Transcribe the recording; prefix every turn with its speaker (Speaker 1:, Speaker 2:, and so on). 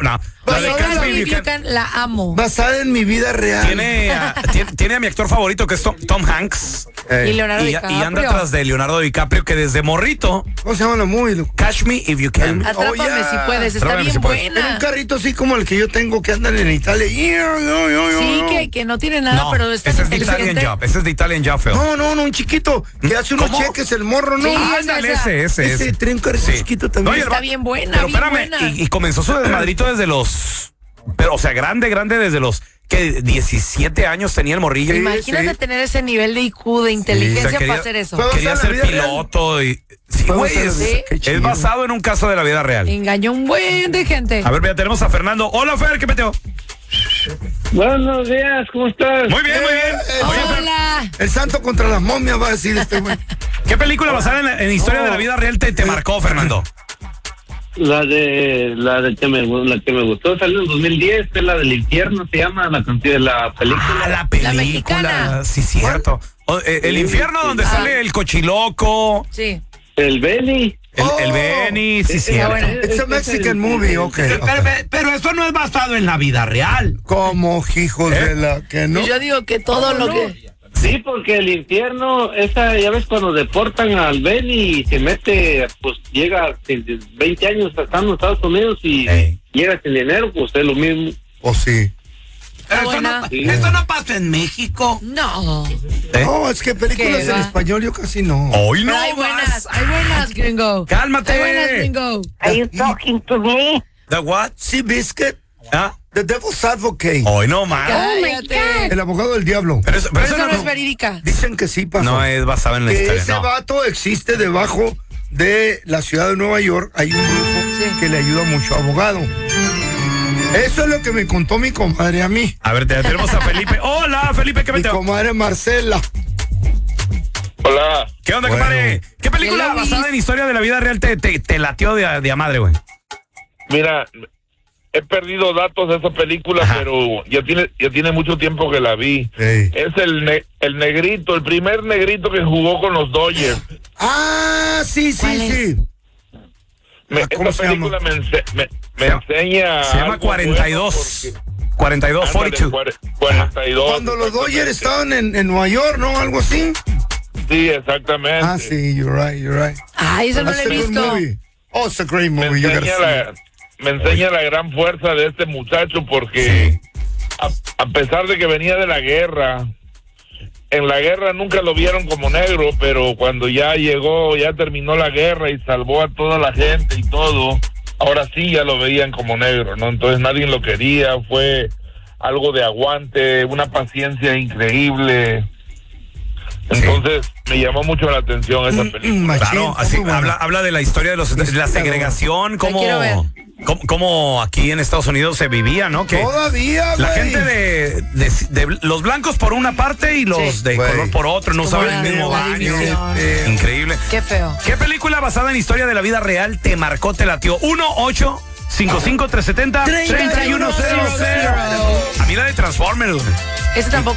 Speaker 1: No. La de Catch Me If You Can.
Speaker 2: La amo.
Speaker 3: Basada en mi vida real.
Speaker 1: Tiene a mi actor favorito, que es Tom Hanks.
Speaker 2: Y Leonardo DiCaprio.
Speaker 1: Y anda atrás de Leonardo DiCaprio, que desde morrito.
Speaker 3: ¿Cómo se llama la movie?
Speaker 1: Catch Me If You Can.
Speaker 2: Atrápame si puedes. Está
Speaker 1: Atrápame
Speaker 2: bien
Speaker 1: si puedes.
Speaker 3: En
Speaker 2: buena.
Speaker 3: un carrito así como el que yo tengo que andan en Italia.
Speaker 2: Sí, que no tiene nada,
Speaker 1: No,
Speaker 2: pero está
Speaker 1: ese es de Italian
Speaker 2: inteligente.
Speaker 1: Job. Ese es de Italian Job, feo.
Speaker 3: No, un chiquito que hace unos
Speaker 1: ¿Cómo?
Speaker 3: cheques el morro, ¿no?
Speaker 2: Sí,
Speaker 1: Ándale,
Speaker 2: esa.
Speaker 1: ese.
Speaker 3: Trae un carrito
Speaker 1: Sí.
Speaker 3: chiquito también.
Speaker 1: No, y el
Speaker 2: Está
Speaker 1: va-
Speaker 2: bien buena,
Speaker 1: Pero
Speaker 2: bien
Speaker 1: espérame,
Speaker 2: buena.
Speaker 1: y comenzó su desmadrito desde los... Pero, o sea, grande desde los... que 17 años tenía el morrillo.
Speaker 2: Imagínate
Speaker 3: sí.
Speaker 2: tener ese nivel de IQ, de inteligencia
Speaker 1: O sea,
Speaker 2: para hacer eso.
Speaker 3: Pero-
Speaker 1: Quería
Speaker 3: Basado
Speaker 1: ser
Speaker 3: en la vida
Speaker 1: piloto y... Sí,
Speaker 3: Vamos
Speaker 1: güey,
Speaker 3: a ver,
Speaker 2: sí.
Speaker 3: qué
Speaker 1: es
Speaker 3: chido.
Speaker 1: basado en un caso de la vida real.
Speaker 2: Engañó un buen de gente.
Speaker 1: A ver, mira, tenemos a Fernando. Hola, Fer, ¿qué peteo?
Speaker 4: Buenos días, ¿cómo estás?
Speaker 1: Muy bien, muy bien. Oye, Fer,
Speaker 2: Hola.
Speaker 3: El santo contra las momias va a decir este güey.
Speaker 1: ¿qué película basada en historia de la vida real te marcó, Fernando?
Speaker 4: La que me gustó salió en 2010, es la del infierno, se llama la película.
Speaker 1: Ah, la película.
Speaker 2: mexicana.
Speaker 1: Sí, cierto. El infierno donde sale el cochiloco,
Speaker 2: Sí.
Speaker 4: El Benny.
Speaker 1: el Benny, sí, cierto.
Speaker 2: bueno.
Speaker 3: It's a Mexican movie, ok.
Speaker 5: Pero eso no es basado en la vida real.
Speaker 3: Como hijos de la que no.
Speaker 2: Y yo digo que todo lo que...
Speaker 4: Sí, porque el infierno, ya ves cuando deportan al Benny y se mete, pues llega 20 años estando en Estados Unidos y
Speaker 1: Ey.
Speaker 4: llega sin dinero, pues es lo mismo.
Speaker 3: O sí.
Speaker 5: Pero
Speaker 2: buena.
Speaker 5: eso no pasa en México.
Speaker 2: No.
Speaker 3: No, es que películas
Speaker 2: ¿Qué
Speaker 3: en
Speaker 2: va?
Speaker 3: español yo casi no.
Speaker 1: Hoy
Speaker 2: Pero
Speaker 1: no
Speaker 2: hay
Speaker 1: más.
Speaker 2: buenas, gringo.
Speaker 1: Cálmate.
Speaker 2: Hay buenas, gringo.
Speaker 6: Are you talking to me?
Speaker 1: ¿The what?
Speaker 3: Sí, Biscuit,
Speaker 1: ¿Ah?
Speaker 3: The Devil's Advocate.
Speaker 1: Hoy no más.
Speaker 2: Cállate.
Speaker 3: El abogado del diablo.
Speaker 1: Pero
Speaker 2: Pero eso no es verídica.
Speaker 3: Dicen que sí pasó.
Speaker 1: no es basado en la
Speaker 3: que
Speaker 1: historia,
Speaker 3: ese
Speaker 1: no.
Speaker 3: vato existe debajo de la ciudad de Nueva York. Hay un grupo que le ayuda mucho, abogado. Eso es lo que me contó mi comadre a mí.
Speaker 1: A ver, tenemos a Felipe. Hola, Felipe, ¿qué
Speaker 3: Mi
Speaker 1: peteo?
Speaker 3: comadre Marcela.
Speaker 4: Hola.
Speaker 1: ¿Qué onda,
Speaker 3: Bueno.
Speaker 1: compadre? ¿Qué película
Speaker 2: Hello,
Speaker 1: basada
Speaker 2: Luis.
Speaker 1: en historia de la vida real te latió de a madre, güey?
Speaker 7: Mira, he perdido datos de esa película,
Speaker 1: Ajá.
Speaker 7: pero ya tiene mucho tiempo que la vi.
Speaker 3: Ey.
Speaker 7: Es el negrito, el primer negrito que jugó con los Dodgers.
Speaker 3: Ah, sí,
Speaker 2: ¿Cuál
Speaker 3: sí,
Speaker 2: es?
Speaker 3: sí. ¿Cómo
Speaker 7: Esta
Speaker 3: se llama?
Speaker 7: película me enseña.
Speaker 1: Se llama
Speaker 7: algo
Speaker 1: 42.
Speaker 7: bueno
Speaker 1: 42,
Speaker 7: porque-
Speaker 1: 42.
Speaker 7: 42.
Speaker 3: Cuando los Dodgers
Speaker 7: exactamente.
Speaker 3: estaban en Nueva York, ¿no? Algo así.
Speaker 7: Sí, exactamente.
Speaker 3: Ah, sí, you're right.
Speaker 2: Ay, eso no lo
Speaker 3: That's
Speaker 2: he
Speaker 3: a good
Speaker 2: visto.
Speaker 3: movie. Oh, it's a great
Speaker 7: Me
Speaker 3: movie. You gotta
Speaker 7: enseña,
Speaker 3: see it.
Speaker 7: me enseña la gran fuerza de este muchacho porque a pesar de que venía de la guerra, en la guerra nunca lo vieron como negro, pero cuando ya llegó, ya terminó la guerra y salvó a toda la gente y todo, ahora sí ya lo veían como negro, ¿no? Entonces nadie lo quería, fue algo de aguante, una paciencia increíble. Entonces me llamó mucho la atención esa película.
Speaker 3: Machín,
Speaker 1: Claro, así
Speaker 3: muy buena.
Speaker 1: habla de la historia de la segregación,
Speaker 2: quiero ver.
Speaker 1: cómo aquí en Estados Unidos se vivía, ¿no? Que
Speaker 3: Todavía,
Speaker 1: la
Speaker 3: güey.
Speaker 1: gente de los blancos por una parte y los
Speaker 2: Sí.
Speaker 1: de
Speaker 3: Güey.
Speaker 1: color por otro, no
Speaker 2: Como
Speaker 1: usaban el mismo
Speaker 2: la
Speaker 1: baño.
Speaker 2: división.
Speaker 1: Increíble.
Speaker 2: Qué feo.
Speaker 1: ¿Qué película basada en historia de la vida real te marcó, te latió? 1-855-370-3100. A mí la de Transformers, güey.
Speaker 2: Ese tampoco.